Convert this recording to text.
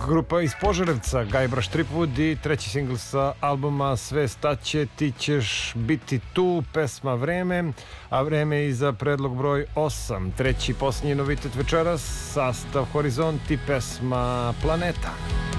Grupa iz Požarevca, Gajbraš Tripwood i treći singl sa albuma Sve staće, ti ćeš biti tu, pesma Vreme, a vreme je i za predlog broj 8. Treći posljednji novitet večeras, sastav Horizont i pesma Planeta.